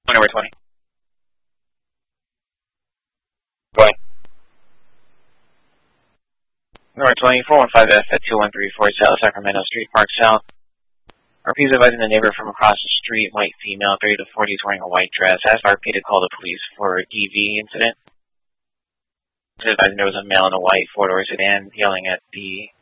Number 20. Going. Number 20, 415F at 2134 South Sacramento Street, Park South. RP is advising the neighbor from across the street, white female, 30 to 40, is wearing a white dress. Asked RP to call the police for EV incident. Advising there was a male in a white four-door sedan yelling at the